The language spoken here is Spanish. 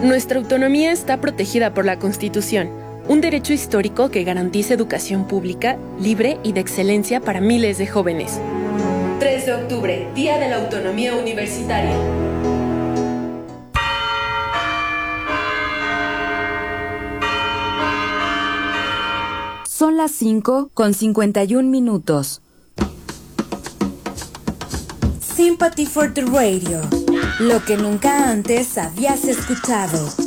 Nuestra autonomía está protegida por la Constitución, un derecho histórico que garantiza educación pública, libre y de excelencia para miles de jóvenes. 3 de octubre, Día de la Autonomía Universitaria. Son las 5:51. Sympathy for the Radio. Lo que nunca antes habías escuchado.